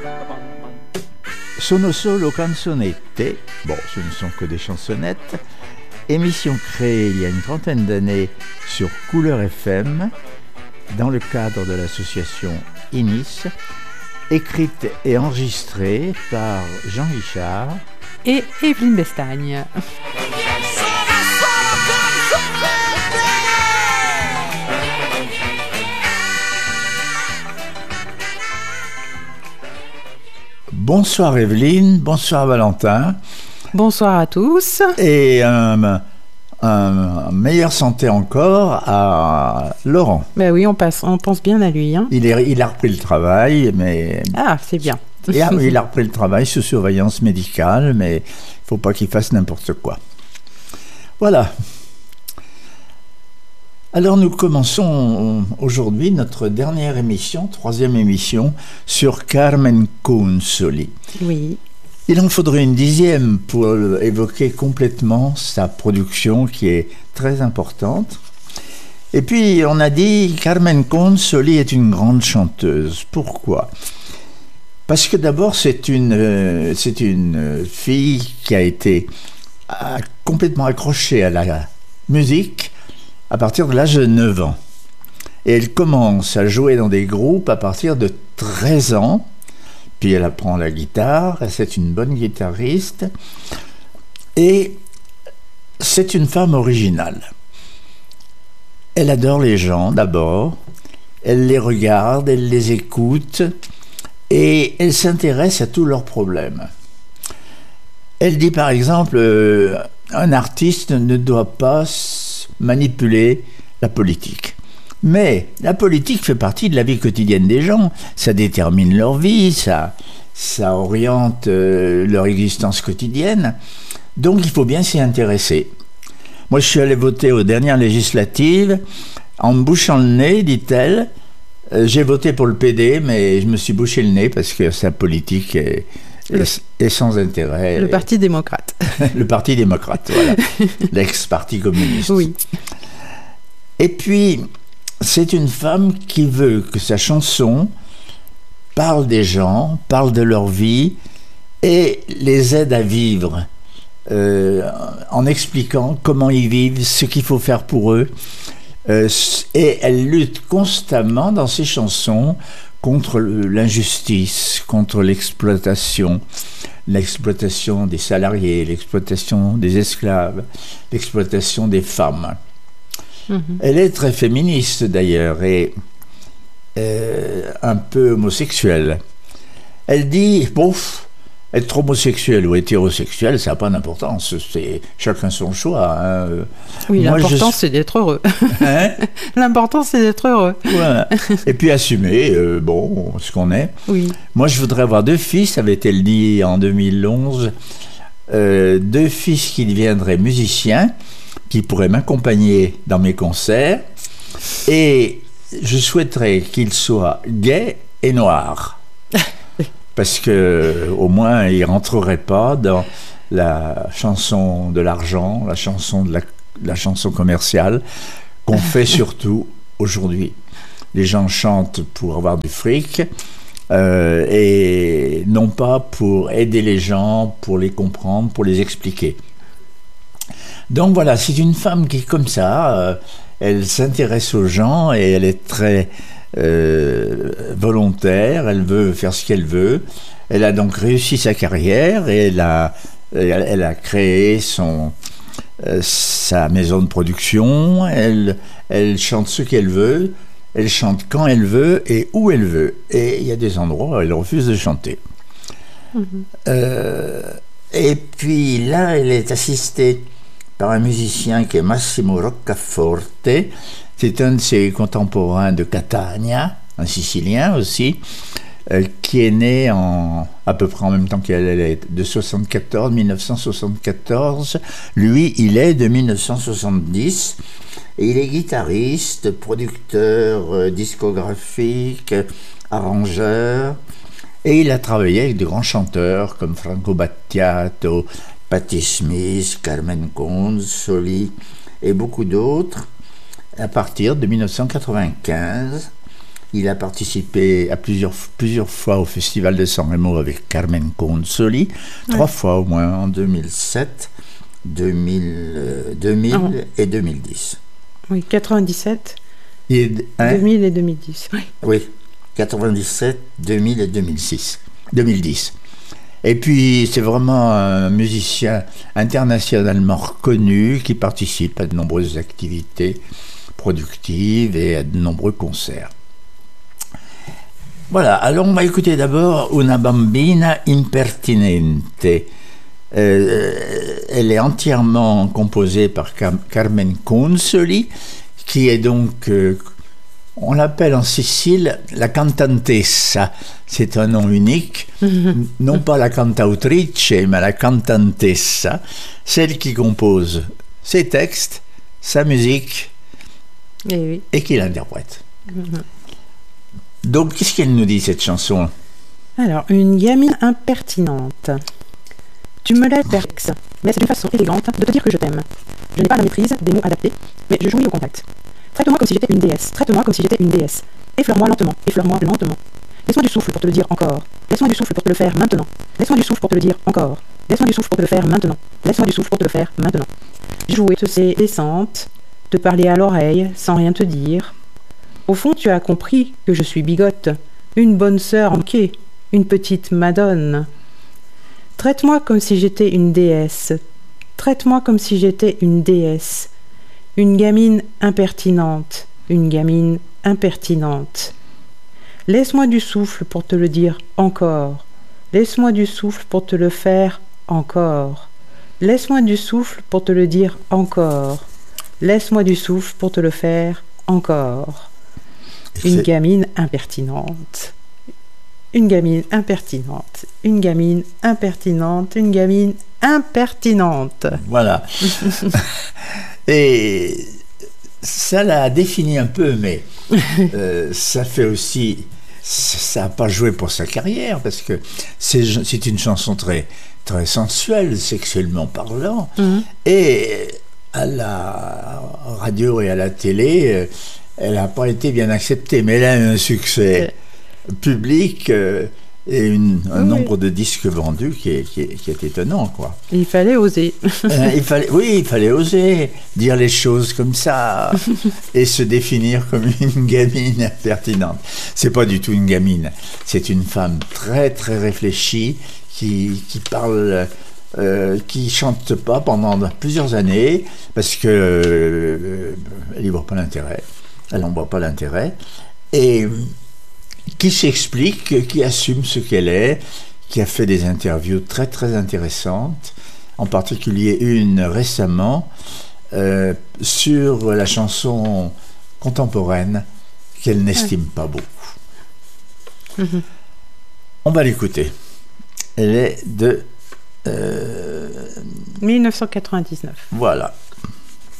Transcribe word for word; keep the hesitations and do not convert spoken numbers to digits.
Sono solo canzonette, bon, ce ne sont que des chansonnettes, émission créée il y a une trentaine d'années sur Couleur F M, dans le cadre de l'association Inis, écrite et enregistrée par Jean Richard et Evelyne Bestagne. Bonsoir Evelyne, bonsoir Valentin. Bonsoir à tous. Et un, un meilleure santé encore à Laurent. Ben oui, on, passe, on pense bien à lui. Hein. Il, est, il a repris le travail, mais... Ah, c'est bien. Il a, il a repris le travail sous surveillance médicale, mais il ne faut pas qu'il fasse n'importe quoi. Voilà. Alors nous commençons aujourd'hui notre dernière émission, troisième émission, sur Carmen Consoli. Oui. Il en faudrait une dixième pour évoquer complètement sa production qui est très importante. Et puis on a dit Carmen Consoli est une grande chanteuse. Pourquoi ? Parce que d'abord c'est une, euh, c'est une fille qui a été euh, complètement accrochée à la musique à partir de l'âge de neuf ans. Et elle commence à jouer dans des groupes à partir de treize ans. Puis elle apprend la guitare, c'est une bonne guitariste. Et c'est une femme originale. Elle adore les gens d'abord, elle les regarde, elle les écoute, et elle s'intéresse à tous leurs problèmes. Elle dit par exemple, euh, un artiste ne doit pas manipuler la politique. Mais la politique fait partie de la vie quotidienne des gens, ça détermine leur vie, ça, ça oriente euh, leur existence quotidienne, donc il faut bien s'y intéresser. Moi je suis allé voter aux dernières législatives, en me bouchant le nez, dit-elle, euh, j'ai voté pour le P D, mais je me suis bouché le nez parce que sa politique est... Le, et sans intérêt. Le Parti démocrate. Le Parti démocrate, voilà. L'ex-parti communiste. Oui. Et puis, c'est une femme qui veut que sa chanson parle des gens, parle de leur vie et les aide à vivre euh, en expliquant comment ils vivent, ce qu'il faut faire pour eux. Euh, et elle lutte constamment dans ses chansons contre l'injustice, contre l'exploitation, l'exploitation des salariés, l'exploitation des esclaves, l'exploitation des femmes. Mmh. Elle est très féministe d'ailleurs et euh, un peu homosexuelle. Elle dit, bon, être homosexuel ou hétérosexuel, ça n'a pas d'importance, c'est chacun son choix. Hein. Oui, Moi, l'important je... c'est d'être heureux. Hein? L'important c'est d'être heureux. Voilà. Et puis assumer, euh, bon, ce qu'on est. Oui. Moi je voudrais avoir deux fils, avait-elle dit en deux mille onze, euh, deux fils qui deviendraient musiciens, qui pourraient m'accompagner dans mes concerts, et je souhaiterais qu'ils soient gays et noirs. Parce que au moins ils rentreraient pas dans la chanson de l'argent, la chanson de la, la chanson commerciale qu'on fait surtout aujourd'hui. Les gens chantent pour avoir du fric euh, et non pas pour aider les gens, pour les comprendre, pour les expliquer. Donc voilà, c'est une femme qui est comme ça, euh, elle s'intéresse aux gens et elle est très Euh, volontaire, elle veut faire ce qu'elle veut. Elle a donc réussi sa carrière et elle a, elle, elle a créé son, euh, sa maison de production. Elle, elle chante ce qu'elle veut, elle chante quand elle veut et où elle veut. Et il y a des endroits où elle refuse de chanter. Mmh. Euh, et puis là, elle est assistée par un musicien qui est Massimo Roccaforte. C'est un de ses contemporains de Catania, un Sicilien aussi, euh, qui est né en, à peu près en même temps qu'elle, elle est de soixante-quatorze, dix-neuf cent soixante-quatorze. Lui, il est de dix-neuf cent soixante-dix. Et il est guitariste, producteur euh, discographique, arrangeur. Et il a travaillé avec de grands chanteurs comme Franco Battiato, Patti Smith, Carmen Consoli et beaucoup d'autres. À partir de dix-neuf cent quatre-vingt-quinze, Il a participé à plusieurs, plusieurs fois au Festival de San Remo avec Carmen Consoli, ouais. trois fois au moins, en deux mille sept, deux mille, deux mille oh. et deux mille dix. Oui, quatre-vingt-dix-sept, et, hein? deux mille et deux mille dix. Oui, oui quatre-vingt-dix-sept, deux mille et deux mille six, deux mille dix. Et puis, c'est vraiment un musicien internationalement reconnu qui participe à de nombreuses activités productives et à de nombreux concerts. Voilà, alors on va écouter d'abord Una bambina impertinente. Euh, elle est entièrement composée par Car- Carmen Consoli, qui est donc... Euh, on l'appelle en Sicile la cantantessa, c'est un nom unique, non pas la cantautrice, mais la cantantessa, celle qui compose ses textes, sa musique, et, oui. et qui l'interprète. Donc, qu'est-ce qu'elle nous dit, cette chanson ? Alors, une gamine impertinente. Tu me la perplexes, mais c'est une façon élégante de te dire que je t'aime. Je n'ai pas la maîtrise des mots adaptés, mais je jouis au contact. Traite-moi comme si j'étais une déesse, traite-moi comme si j'étais une déesse. Effleure-moi lentement, effleure-moi lentement. Laisse-moi du souffle pour te le dire encore. Laisse-moi du souffle pour te le faire maintenant. Laisse-moi du souffle pour te le dire encore. Laisse-moi du souffle pour te le faire maintenant. Laisse-moi du souffle pour te le faire maintenant. Jouer, te c'est décente, te parler à l'oreille sans rien te dire. Au fond, tu as compris que je suis bigote, une bonne sœur manquée, une petite madone. Traite-moi comme si j'étais une déesse. Traite-moi comme si j'étais une déesse. Une gamine impertinente, une gamine impertinente. Laisse-moi du souffle pour te le dire encore. Laisse-moi du souffle pour te le faire encore. Laisse-moi du souffle pour te le dire encore. Laisse-moi du souffle pour te le faire encore. Une C'est... gamine impertinente. Une gamine impertinente. Une gamine impertinente. Une gamine impertinente. Voilà. Et ça l'a défini un peu, mais euh, ça fait aussi... Ça n'a pas joué pour sa carrière, parce que c'est, c'est une chanson très, très sensuelle, sexuellement parlant. Mm-hmm. Et à la radio et à la télé, elle n'a pas été bien acceptée, mais elle a eu un succès ouais. public... Euh, et une, un oui. nombre de disques vendus qui est, qui est, qui est étonnant, quoi. Il fallait oser. euh, il fallait, oui, il fallait oser dire les choses comme ça et se définir comme une gamine impertinente. C'est pas du tout une gamine, c'est une femme très très réfléchie qui, qui parle, euh, qui chante pas pendant plusieurs années parce que euh, elle y voit pas l'intérêt, elle n'en voit pas l'intérêt et qui s'explique, qui assume ce qu'elle est, qui a fait des interviews très très intéressantes, en particulier une récemment euh, sur la chanson contemporaine qu'elle n'estime ouais. pas beaucoup. Mm-hmm. On va l'écouter. Elle est de... Euh... mille neuf cent quatre-vingt-dix-neuf. Voilà.